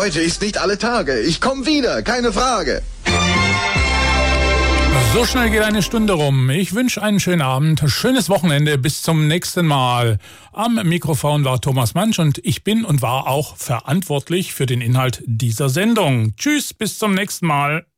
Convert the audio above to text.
Heute ist nicht alle Tage. Ich komme wieder, keine Frage. So schnell geht eine Stunde rum. Ich wünsche einen schönen Abend, schönes Wochenende, bis zum nächsten Mal. Am Mikrofon war Thomas Mansch und ich bin und war auch verantwortlich für den Inhalt dieser Sendung. Tschüss, bis zum nächsten Mal.